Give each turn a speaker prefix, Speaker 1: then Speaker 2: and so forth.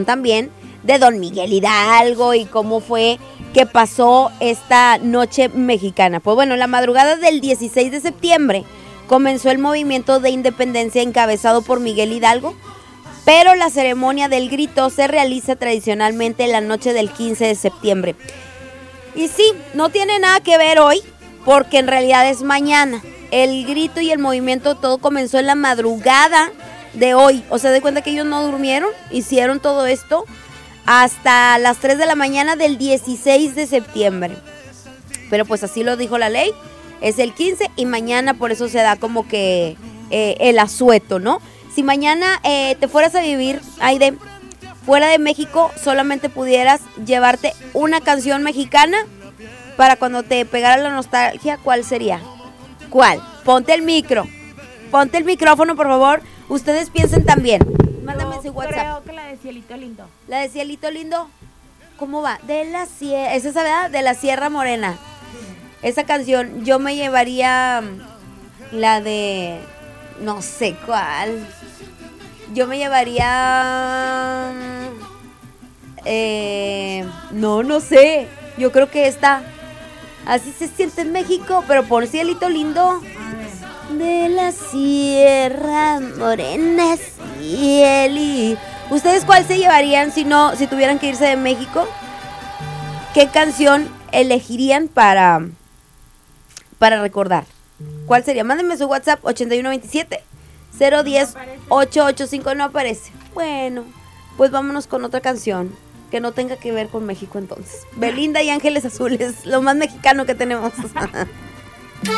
Speaker 1: canción también de don Miguel Hidalgo y cómo fue que pasó esta noche mexicana. Pues bueno, la madrugada del 16 de septiembre comenzó el movimiento de independencia encabezado por Miguel Hidalgo, pero la ceremonia del grito se realiza tradicionalmente la noche del 15 de septiembre. Y sí, no tiene nada que ver hoy, porque en realidad es mañana. El grito y el movimiento todo comenzó en la madrugada de hoy. O sea, de cuenta que ellos no durmieron, hicieron todo esto hasta las 3 de la mañana del 16 de septiembre. Pero pues así lo dijo la ley, es el 15 y mañana por eso se da como que el asueto, ¿no? Si mañana te fueras a vivir, Aide, fuera de México, solamente pudieras llevarte una canción mexicana para cuando te pegara la nostalgia, ¿cuál sería? ¿Cuál? Ponte el micrófono, por favor. Ustedes piensen también. Mándame su WhatsApp.
Speaker 2: Creo que la de Cielito Lindo.
Speaker 1: ¿La de Cielito Lindo? ¿Cómo va? De la Sierra, ¿es esa, verdad? De la Sierra Morena. Esa canción, yo me llevaría la de... no sé cuál. Yo me llevaría... no sé. Yo creo que esta... Así se siente en México, pero por Cielito Lindo. De la Sierra Morena, Cieli. ¿Ustedes cuál se llevarían si tuvieran que irse de México? ¿Qué canción elegirían para recordar? ¿Cuál sería? Mándenme su WhatsApp 8127-010-885. No aparece. Bueno, pues vámonos con otra canción que no tenga que ver con México entonces. Belinda y Ángeles Azules, lo más mexicano que tenemos.